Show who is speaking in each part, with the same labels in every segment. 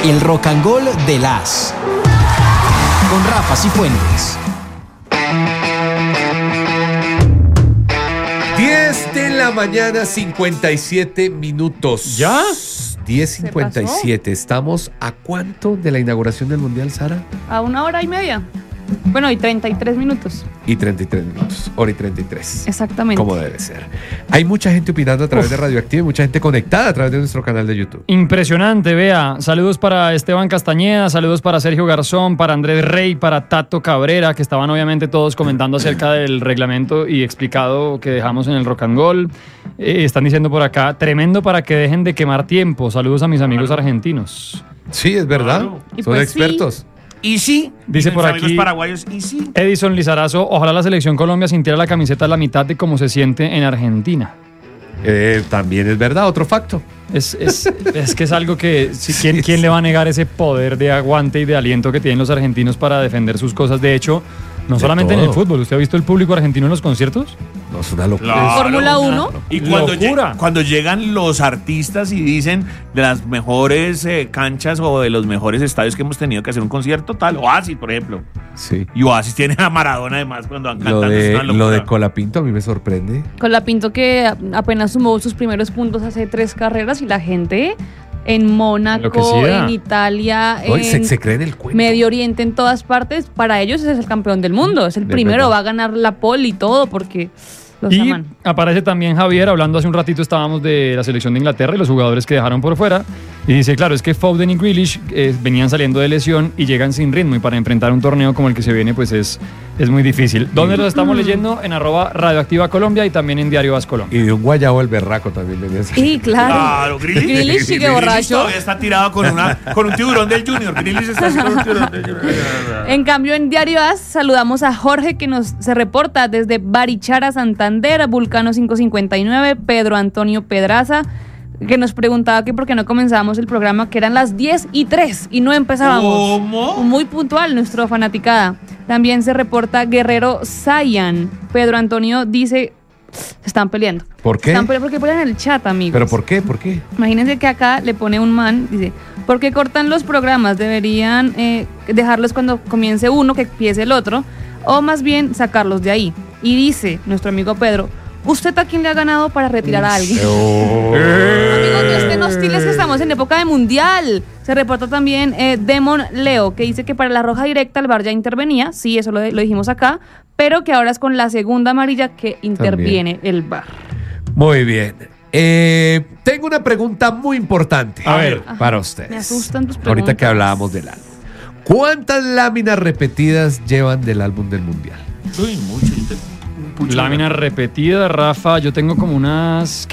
Speaker 1: El Rock and Roll de las con Rafa Cifuentes.
Speaker 2: 10 de la mañana, 57 minutos.
Speaker 3: ¿Ya?
Speaker 2: 10:57. ¿Estamos a cuánto de la inauguración del Mundial, Sara?
Speaker 4: A 1 hora y media. Bueno, y 33 minutos.
Speaker 2: Y 33 minutos. Hora y 33.
Speaker 4: Exactamente.
Speaker 2: Como debe ser. Hay mucha gente opinando a través de Radioactiva y mucha gente conectada a través de nuestro canal de YouTube.
Speaker 3: Impresionante, vea. Saludos para Esteban Castañeda, saludos para Sergio Garzón, para Andrés Rey, para Tato Cabrera, que estaban obviamente todos comentando acerca del reglamento y explicado que dejamos en el Rock and Roll. Están diciendo por acá, tremendo para que dejen de quemar tiempo. Saludos a mis amigos argentinos.
Speaker 2: Sí, es verdad.
Speaker 5: Claro.
Speaker 4: Y
Speaker 2: Son
Speaker 4: pues
Speaker 2: expertos.
Speaker 4: sí.
Speaker 5: Y sí,
Speaker 3: Dice por
Speaker 5: amigos
Speaker 3: aquí
Speaker 5: paraguayos, y sí.
Speaker 3: Edison Lizarazo, ojalá la selección Colombia sintiera la camiseta a la mitad de cómo se siente en Argentina.
Speaker 2: También es verdad, otro facto.
Speaker 3: Es que es algo que ¿quién le va a negar ese poder de aguante y de aliento que tienen los argentinos para defender sus cosas? De hecho, no
Speaker 2: De
Speaker 3: solamente en el
Speaker 2: todo.
Speaker 3: fútbol. ¿Usted ha visto el público argentino en los conciertos?
Speaker 2: No, es una locura.
Speaker 5: Claro.
Speaker 4: Fórmula 1.
Speaker 5: Y cuando,
Speaker 3: Locura.
Speaker 5: cuando llegan los artistas y dicen de las mejores canchas o de los mejores estadios que hemos tenido que hacer un concierto, tal, Oasis, por ejemplo.
Speaker 2: Sí.
Speaker 5: Y Oasis tiene a Maradona además cuando han
Speaker 2: Lo
Speaker 5: cantado. es una
Speaker 2: de
Speaker 5: locura.
Speaker 2: Colapinto a mí me sorprende.
Speaker 4: Colapinto que apenas sumó sus primeros puntos hace 3 carreras y la gente en Mónaco,
Speaker 3: Enloquecida.
Speaker 4: en Italia,
Speaker 2: Hoy
Speaker 4: en
Speaker 2: se cree en el cuento.
Speaker 4: Medio Oriente, en todas partes, para ellos es el campeón del mundo, es el
Speaker 2: De
Speaker 4: primero,
Speaker 2: verdad.
Speaker 4: va a ganar la pole y todo porque los
Speaker 3: Y
Speaker 4: aman.
Speaker 3: aparece también Javier, hablando hace un ratito estábamos de la selección de Inglaterra y los jugadores que dejaron por fuera. Y dice, claro, es que Foden y Grealish venían saliendo de lesión y llegan sin ritmo. Y para enfrentar un torneo como el que se viene, pues es muy difícil. ¿Dónde los estamos leyendo? En @Radioactiva Colombia y también en Diario As Colombia.
Speaker 2: Y de un guayabo el berraco también venía a
Speaker 4: Sí, claro.
Speaker 5: Claro,
Speaker 4: Grealish sigue borracho.
Speaker 5: todavía está tirado con un tiburón del Junior. Grealish está así con un tiburón del Junior.
Speaker 4: En cambio, en Diario As saludamos a Jorge que se reporta desde Barichara, Santander, Vulcano 559, Pedro Antonio Pedraza, que nos preguntaba que por qué no comenzábamos el programa, que eran las 10:03 y no empezábamos.
Speaker 5: ¿Cómo?
Speaker 4: Muy puntual nuestro fanaticada. También se reporta Guerrero Zayan. Pedro Antonio dice, se están peleando.
Speaker 2: ¿Por qué?
Speaker 4: Están peleando porque pelean en el chat, amigos.
Speaker 2: ¿Pero por qué? ¿Por qué?
Speaker 4: Imagínense que acá le pone un man, dice, ¿por qué cortan los programas? Deberían dejarlos cuando comience uno, que empiece el otro, o más bien sacarlos de ahí. Y dice nuestro amigo Pedro, ¿usted a quién le ha ganado para retirar a alguien? Amigos, no estén hostiles que estamos en época de mundial. Se reporta también Demon Leo, que dice que para la roja directa el VAR ya intervenía, sí, eso lo dijimos acá, pero que ahora es con la segunda amarilla que interviene el VAR.
Speaker 2: Muy bien. Tengo una pregunta muy importante.
Speaker 3: A ver.
Speaker 2: Para ustedes.
Speaker 4: Me asustan tus preguntas.
Speaker 2: Ahorita que hablábamos del álbum. ¿Cuántas láminas repetidas llevan del álbum del Mundial?
Speaker 5: Uy, mucho.
Speaker 3: Lámina repetida, Rafa, yo tengo como unas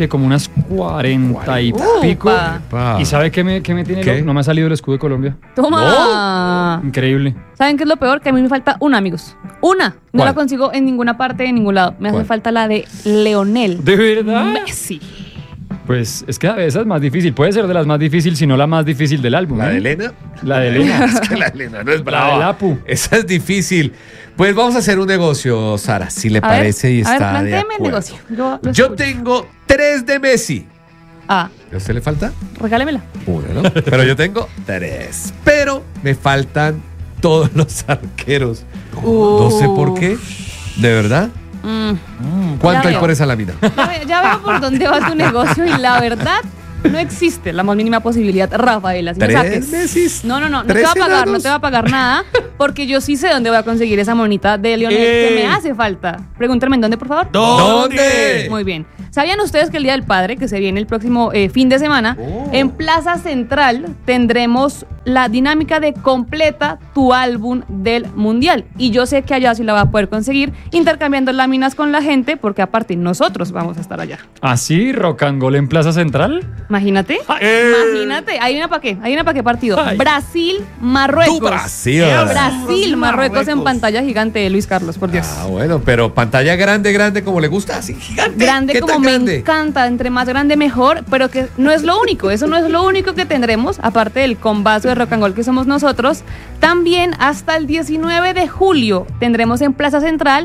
Speaker 3: 40 y pico.
Speaker 2: Epa.
Speaker 3: ¿Y sabe qué me tiene
Speaker 2: ¿Qué?
Speaker 3: loco? No me ha salido el escudo de Colombia.
Speaker 4: ¡Toma!
Speaker 3: Increíble.
Speaker 4: ¿Saben qué es lo peor? Que a mí me falta una, amigos. Una. No
Speaker 2: ¿Cuál?
Speaker 4: la consigo en ninguna parte, en ningún lado. Me hace
Speaker 2: ¿Cuál?
Speaker 4: falta la de Leonel
Speaker 3: ¿De verdad?
Speaker 4: Messi.
Speaker 3: Pues es que a veces es más difícil. Puede ser de las más difíciles, si no la más difícil del álbum.
Speaker 2: ¿La
Speaker 3: ¿eh?
Speaker 2: de Elena?
Speaker 3: La de Elena.
Speaker 2: Es que la de Elena no es brava.
Speaker 3: del Apu.
Speaker 2: Esa es difícil. Pues vamos a hacer un negocio, Sara, si le parece y
Speaker 4: a ver,
Speaker 2: está de
Speaker 4: plantéeme el
Speaker 2: acuerdo.
Speaker 4: negocio. Yo lo
Speaker 2: Yo
Speaker 4: escucho.
Speaker 2: tengo 3 de Messi.
Speaker 4: Ah,
Speaker 2: ¿A usted le falta?
Speaker 4: regálemela.
Speaker 2: Una, ¿no? Pero yo tengo 3. Pero me faltan todos los arqueros. No sé por qué. ¿De verdad? ¿Cuánto
Speaker 4: Ya
Speaker 2: hay
Speaker 4: veo.
Speaker 2: por esa lámina?
Speaker 4: Ya veo por dónde va tu negocio y la verdad no existe la más mínima posibilidad, Rafaela. Si me
Speaker 2: 3
Speaker 4: saques.
Speaker 2: Messi.
Speaker 4: No te
Speaker 2: 3
Speaker 4: va a pagar, no
Speaker 2: enanos.
Speaker 4: te va a pagar nada, porque yo sí sé dónde voy a conseguir esa monita de Lionel que me hace falta. Pregúntenme en dónde, por favor.
Speaker 2: ¿Dónde?
Speaker 4: Muy bien. ¿Sabían ustedes que el Día del Padre, que se viene el próximo fin de semana, en Plaza Central tendremos la dinámica de completa tu álbum del Mundial? Y yo sé que allá sí la va a poder conseguir intercambiando láminas con la gente, porque aparte nosotros vamos a estar allá.
Speaker 3: ¿Así? ¿Rock and Roll en Plaza Central?
Speaker 4: Imagínate. Imagínate. ¿Hay una para qué? ¿Hay una para qué partido?
Speaker 3: Ay.
Speaker 4: Brasil-Marruecos.
Speaker 2: Tu Brasil.
Speaker 4: Brasil-Marruecos en pantalla gigante, Luis Carlos, por Dios.
Speaker 2: Ah, bueno, pero pantalla grande, como le gusta, así gigante.
Speaker 4: Grande
Speaker 2: ¿Qué
Speaker 4: como
Speaker 2: tan
Speaker 4: me
Speaker 2: grande?
Speaker 4: encanta, entre más grande mejor, pero que no es lo único, eso no es lo único que tendremos, aparte del combazo de rock and roll que somos nosotros. También hasta el 19 de julio tendremos en Plaza Central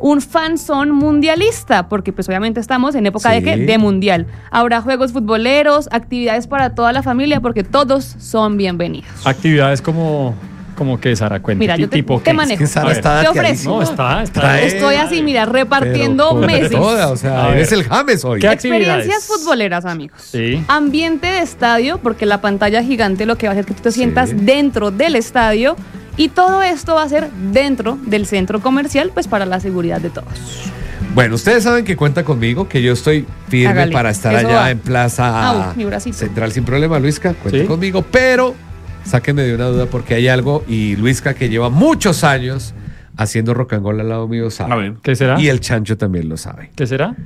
Speaker 4: un fanzón mundialista, porque pues obviamente estamos en época
Speaker 2: Sí.
Speaker 4: de ¿qué? De mundial. Habrá juegos futboleros, actividades para toda la familia, porque todos son bienvenidos.
Speaker 3: Actividades como que Sara cuenta.
Speaker 4: Mira, yo te
Speaker 3: tipo
Speaker 4: te
Speaker 3: qué?
Speaker 4: manejo.
Speaker 2: que Sara
Speaker 3: A ver.
Speaker 2: está
Speaker 4: ¿Qué
Speaker 2: dateadísima.
Speaker 4: ofrezco?
Speaker 3: No, está.
Speaker 2: Trae-
Speaker 4: Estoy así, mira, repartiendo
Speaker 2: Pero con
Speaker 4: meses.
Speaker 2: toda, o sea,
Speaker 3: A ver.
Speaker 2: eres el James hoy.
Speaker 3: ¿Qué
Speaker 4: Experiencias
Speaker 3: actividades?
Speaker 4: futboleras, amigos.
Speaker 3: Sí.
Speaker 4: Ambiente de estadio, porque la pantalla gigante lo que va a hacer que tú te
Speaker 2: Sí.
Speaker 4: sientas dentro del estadio. Y todo esto va a ser dentro del centro comercial, pues para la seguridad de todos.
Speaker 2: Bueno, ustedes saben que cuenta conmigo, que yo estoy firme
Speaker 4: Hágale,
Speaker 2: para estar
Speaker 4: eso
Speaker 2: allá
Speaker 4: va.
Speaker 2: en Plaza
Speaker 4: Au, mi bracito.
Speaker 2: Central sin problema, Luisca, cuenta
Speaker 3: Sí.
Speaker 2: conmigo, pero sáquenme de una duda porque hay algo y Luisca que lleva muchos años haciendo rock and roll al lado mío sabe.
Speaker 5: A ver.
Speaker 3: ¿Qué será?
Speaker 2: Y el Chancho también lo sabe.
Speaker 3: ¿Qué será?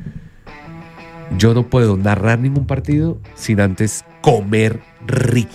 Speaker 2: Yo no puedo narrar ningún partido sin antes comer rico.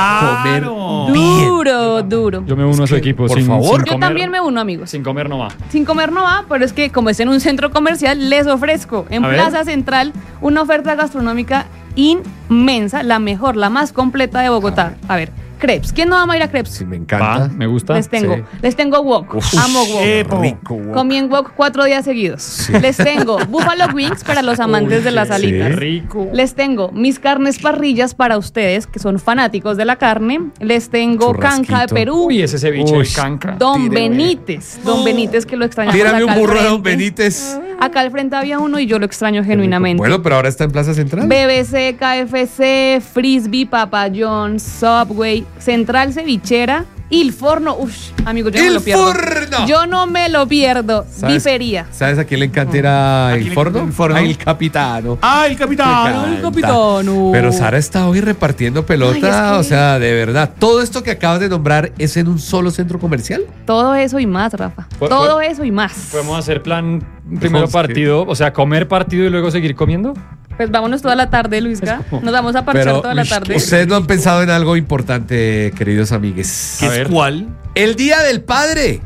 Speaker 5: ¡Claro!
Speaker 2: Comer bien.
Speaker 4: Duro.
Speaker 3: Yo me uno a su
Speaker 2: que,
Speaker 3: equipo.
Speaker 2: por
Speaker 3: sin,
Speaker 2: favor.
Speaker 3: sin
Speaker 4: Yo
Speaker 3: comer,
Speaker 4: también me uno, amigos.
Speaker 3: Sin comer no va.
Speaker 4: Sin comer no va, pero es que como es en un centro comercial, les ofrezco en
Speaker 3: A ver.
Speaker 4: Plaza Central una oferta gastronómica inmensa, la mejor, la más completa de Bogotá. A ver, crepes. ¿Quién no ama ir a crepes?
Speaker 2: Sí, me
Speaker 3: Va,
Speaker 2: encanta.
Speaker 3: me gusta.
Speaker 4: Les tengo,
Speaker 2: Sí.
Speaker 4: les tengo wok. Amo wok.
Speaker 5: Epo.
Speaker 2: Rico. Wow.
Speaker 4: Comí en wok 4 días seguidos. Les tengo buffalo wings para los amantes de las
Speaker 2: sí.
Speaker 4: alitas.
Speaker 3: Rico.
Speaker 4: Les tengo mis carnes parrillas para ustedes que son fanáticos de la carne. Les tengo
Speaker 2: Churrasquito.
Speaker 4: canca de Perú.
Speaker 3: Uy, ese ceviche
Speaker 2: Uy.
Speaker 3: de canca.
Speaker 4: Don
Speaker 2: Tíreme.
Speaker 4: Benítez. Don Benítez que lo extrañamos
Speaker 2: Tírame
Speaker 4: acá
Speaker 2: un
Speaker 4: al
Speaker 2: burro de Don
Speaker 4: frente.
Speaker 2: Benítez.
Speaker 4: Acá al frente había uno y yo lo extraño genuinamente.
Speaker 2: Bueno, pero ahora está en Plaza Central.
Speaker 4: BBC, KFC, Frisbee, Papa John's, Subway, Central Cevichera, Il Forno. Uf, amigo, yo no me
Speaker 2: ¡Il
Speaker 4: lo pierdo.
Speaker 2: Forno!
Speaker 4: Yo no me lo pierdo.
Speaker 2: ¿Sabes-
Speaker 4: Bifería.
Speaker 2: ¿Sabes a quién le encanta ir a
Speaker 5: ¿A
Speaker 2: El
Speaker 5: quién le
Speaker 2: Forno?
Speaker 5: encanta El Forno?
Speaker 2: A El Capitano.
Speaker 5: ¡Ah, el capitán!
Speaker 2: Me encanta. Pero Sara está hoy repartiendo pelota,
Speaker 4: Ay, es que-
Speaker 2: o sea, de verdad. Todo esto que acabas de nombrar es en un solo centro comercial.
Speaker 4: Todo eso y más, Rafa.
Speaker 3: Pu-
Speaker 4: Todo
Speaker 3: pu-
Speaker 4: eso y más.
Speaker 3: ¿Podemos hacer plan primero
Speaker 2: sí.
Speaker 3: partido? O sea, comer partido y luego seguir comiendo.
Speaker 4: Pues vámonos toda la tarde, Luisca. Nos vamos a parchar
Speaker 2: Pero
Speaker 4: toda la tarde.
Speaker 2: ustedes no han pensado en algo importante, queridos amigues.
Speaker 5: ¿Qué
Speaker 3: A
Speaker 5: es
Speaker 3: ver.
Speaker 5: cuál?
Speaker 2: El Día del Padre.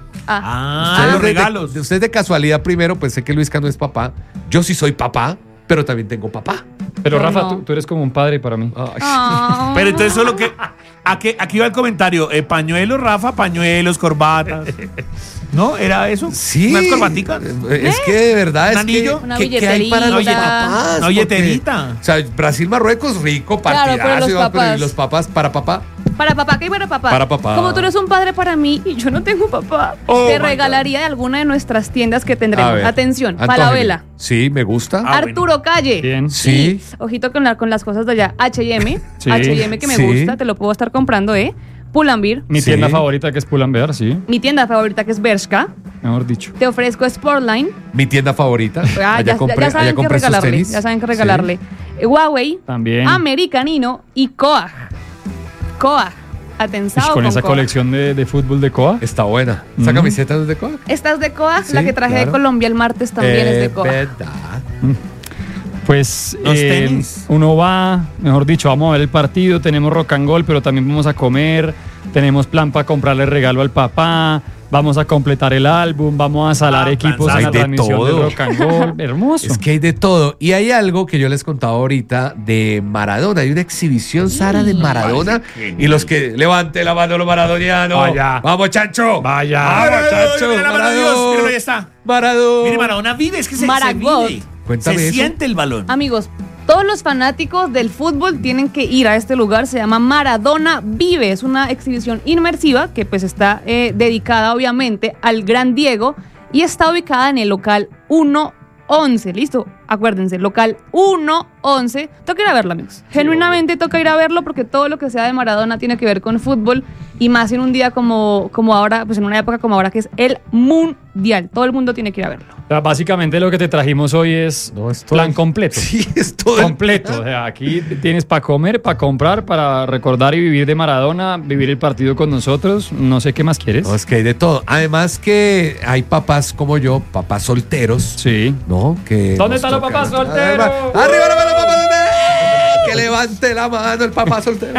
Speaker 5: Ah, los
Speaker 2: de-
Speaker 5: regalos.
Speaker 2: Ustedes de casualidad primero, pues sé que Luisca no es papá. Yo sí soy papá, pero también tengo papá.
Speaker 3: Pero
Speaker 4: Yo
Speaker 3: Rafa,
Speaker 4: no.
Speaker 3: tú eres como un padre para mí.
Speaker 2: Ay.
Speaker 4: Ah.
Speaker 5: Pero entonces solo que... Aquí va el comentario. Pañuelos, Rafa, pañuelos, corbatas. ¿No? ¿Era eso?
Speaker 2: Sí.
Speaker 5: ¿Unas corbaticas?
Speaker 2: Es que de verdad
Speaker 5: ¿Un
Speaker 2: es
Speaker 5: anillo?
Speaker 2: que,
Speaker 4: Una
Speaker 2: ¿qué hay para los
Speaker 4: billetera.
Speaker 2: papás?
Speaker 5: Una billetera.
Speaker 2: Porque, o sea, Brasil-Marruecos, rico,
Speaker 4: Claro,
Speaker 2: partidazo.
Speaker 4: pero los
Speaker 2: y va, pero
Speaker 4: papás.
Speaker 2: ¿y los papás para papá?
Speaker 4: Para papá, ¿qué hay para papá?
Speaker 2: Para papá.
Speaker 4: Como tú eres un padre para mí y yo no tengo papá,
Speaker 2: Oh,
Speaker 4: te
Speaker 2: my
Speaker 4: regalaría de alguna de nuestras tiendas que
Speaker 2: A
Speaker 4: tendremos.
Speaker 2: ver,
Speaker 4: Atención,
Speaker 2: antójeme.
Speaker 4: Falabella,
Speaker 2: Sí, me gusta.
Speaker 5: Ah,
Speaker 4: Arturo Calle.
Speaker 3: Bien.
Speaker 2: Sí.
Speaker 4: Ojito con las cosas de allá. H&M,
Speaker 3: Sí.
Speaker 4: H&M que me
Speaker 2: Sí.
Speaker 4: gusta, te lo puedo estar comprando, Pull&Bear.
Speaker 3: Mi
Speaker 2: Sí.
Speaker 3: tienda favorita que es Pull&Bear, sí.
Speaker 4: Mi tienda favorita que es Bershka.
Speaker 3: Mejor dicho.
Speaker 4: Te ofrezco Sportline.
Speaker 2: Mi tienda favorita.
Speaker 4: Ah,
Speaker 2: allá compré,
Speaker 4: ya
Speaker 2: allá
Speaker 4: saben qué
Speaker 2: compré sus
Speaker 4: regalarle.
Speaker 2: tenis.
Speaker 4: Ya saben qué
Speaker 2: Sí.
Speaker 4: regalarle. Huawei,
Speaker 3: También.
Speaker 4: Americanino y Coag. Coag. Atensado
Speaker 3: Ish, con esa
Speaker 4: Coag.
Speaker 3: colección de fútbol de Coa.
Speaker 2: Está buena. ¿Esa
Speaker 3: Mm.
Speaker 2: camiseta no es de Coag?
Speaker 4: Esta es de Coag,
Speaker 2: Sí,
Speaker 4: la que traje
Speaker 2: claro.
Speaker 4: de Colombia el martes también es de Coag.
Speaker 2: Verdad.
Speaker 3: Pues
Speaker 5: Los tenis.
Speaker 3: uno va, mejor dicho, vamos a ver el partido, tenemos rock and roll, pero también vamos a comer, tenemos plan para comprarle regalo al papá, vamos a completar el álbum, vamos a salar
Speaker 5: Ah,
Speaker 3: equipos
Speaker 5: plan,
Speaker 3: en la
Speaker 2: hay de
Speaker 3: transmisión
Speaker 2: todo.
Speaker 3: del rock and roll. Hermoso.
Speaker 2: Es que hay de todo. Y hay algo que yo les contaba ahorita de Maradona. Hay una exhibición, Sara, de Maradona.
Speaker 5: parece
Speaker 2: Y los que levante la mano los maradonianos.
Speaker 3: Vaya.
Speaker 2: ¡Vamos, Chancho!
Speaker 3: Vaya.
Speaker 2: ¡Vamos, Chancho!
Speaker 5: Mira la mano de Dios, míralo, ahí está.
Speaker 2: Maradona.
Speaker 5: Mire, Maradona vive, es que se
Speaker 4: Maragall.
Speaker 5: vive.
Speaker 2: Cuéntame
Speaker 5: Se
Speaker 2: eso.
Speaker 5: siente el balón.
Speaker 4: Amigos, todos los fanáticos del fútbol tienen que ir a este lugar. Se llama Maradona Vive. Es una exhibición inmersiva que pues está dedicada obviamente al gran Diego y está ubicada en el local 111. ¿Listo? Acuérdense, local 111. Toca ir a verlo, amigos. Genuinamente toca ir a verlo porque todo lo que sea de Maradona tiene que ver con fútbol y más en un día como ahora, pues en una época como ahora que es el Mundial. Todo el mundo tiene que ir a verlo.
Speaker 3: O sea, básicamente lo que te trajimos hoy es
Speaker 2: No, es todo.
Speaker 3: plan completo.
Speaker 2: Sí, es todo.
Speaker 3: Completo. O sea, aquí tienes para comer, para comprar, para recordar y vivir de Maradona, vivir el partido con nosotros. No sé qué más quieres.
Speaker 2: No, es que hay de todo. Además que hay papás como yo, papás solteros,
Speaker 3: Sí.
Speaker 2: ¿no? Que
Speaker 3: ¿Dónde
Speaker 2: nos
Speaker 3: están los
Speaker 2: toca-
Speaker 3: papás solteros?
Speaker 2: ¡Arriba la mano, papás solteros! Que levante la mano el papá soltero.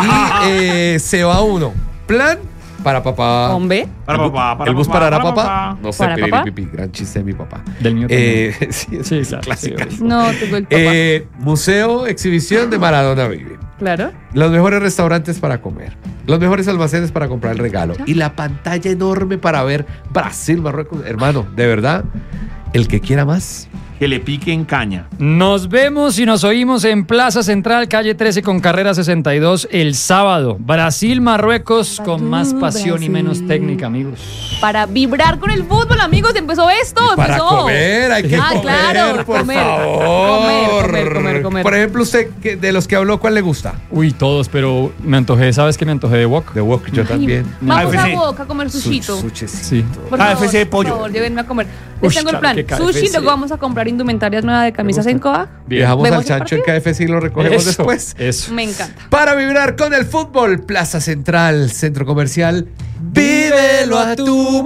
Speaker 2: Y se va uno. Plan para papá.
Speaker 4: Hombre.
Speaker 5: Para papá, para
Speaker 2: ¿El bus
Speaker 5: papá,
Speaker 2: parará
Speaker 5: para
Speaker 2: papá?
Speaker 5: papá.
Speaker 2: No sé,
Speaker 4: ¿Para papá?
Speaker 2: pipi, gran chiste de mi papá.
Speaker 3: Del mío también.
Speaker 2: Sí, es
Speaker 3: Sí, claro,
Speaker 2: clásica.
Speaker 3: sí,
Speaker 4: No, tengo el papá.
Speaker 2: Museo, exhibición de Maradona Vive.
Speaker 4: Claro.
Speaker 2: Los mejores restaurantes para comer. Los mejores almacenes para comprar el regalo. Y la pantalla enorme para ver Brasil, Marruecos. Hermano, de verdad, el que quiera más.
Speaker 5: Que le pique en caña.
Speaker 3: Nos vemos y nos oímos en Plaza Central, calle 13 con carrera 62 el sábado. Brasil, Marruecos con más pasión y menos técnica, amigos.
Speaker 4: Para vibrar con el fútbol, amigos, empezó esto.
Speaker 2: Para
Speaker 4: empezó.
Speaker 2: comer, hay que comer,
Speaker 4: claro,
Speaker 2: por
Speaker 4: comer.
Speaker 2: favor.
Speaker 4: Comer.
Speaker 2: Por ejemplo, usted, de los que habló, ¿cuál le gusta?
Speaker 3: Uy, todos, pero me antojé, ¿sabes qué? Me antojé de wok.
Speaker 2: De wok, yo también.
Speaker 4: Vamos
Speaker 5: KFC.
Speaker 4: a Boca a comer sushito.
Speaker 3: Sí.
Speaker 4: Por
Speaker 5: KFC
Speaker 4: favor,
Speaker 5: de pollo.
Speaker 4: Por favor, llévenme a comer. Les tengo el
Speaker 3: claro
Speaker 4: plan.
Speaker 3: que
Speaker 4: Sushi,
Speaker 3: KFC.
Speaker 4: luego vamos a comprar indumentaria nueva de camisas en Coa.
Speaker 3: Bien.
Speaker 2: Dejamos
Speaker 4: ¿Vemos
Speaker 2: al
Speaker 4: el
Speaker 2: chancho en
Speaker 4: partido?
Speaker 2: KFC y lo recogemos
Speaker 3: Eso,
Speaker 2: después.
Speaker 3: Eso.
Speaker 4: Me encanta.
Speaker 2: Para vibrar con el fútbol, Plaza Central, Centro Comercial. Vívelo a tu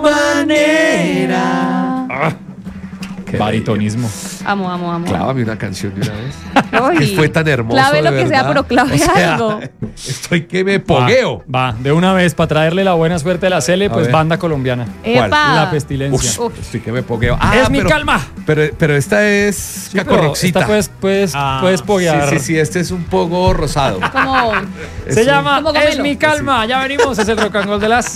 Speaker 2: manera. Qué
Speaker 3: Baritonismo.
Speaker 4: Amo.
Speaker 2: Clávame una canción de una vez.
Speaker 4: Ay,
Speaker 2: Que fue tan hermoso.
Speaker 4: clave lo
Speaker 2: de
Speaker 4: que sea,
Speaker 2: verdad.
Speaker 4: pero clave algo.
Speaker 2: Estoy que me pogueo.
Speaker 3: Va, de una vez, para traerle la buena suerte a la Cele, pues
Speaker 2: ver.
Speaker 3: banda colombiana.
Speaker 2: ¿Cuál?
Speaker 4: ¡Epa!
Speaker 3: La pestilencia.
Speaker 2: Uf, estoy que me pogueo.
Speaker 3: Es mi calma.
Speaker 2: Pero esta es
Speaker 3: Sí, pero
Speaker 2: cacorroxita.
Speaker 3: esta puedes poguear.
Speaker 2: Sí, este es un poco rosado.
Speaker 4: Como
Speaker 3: Se llama
Speaker 4: Como
Speaker 3: Es
Speaker 4: Gomelo.
Speaker 3: mi calma. Ya venimos, es el Rock and Roll de las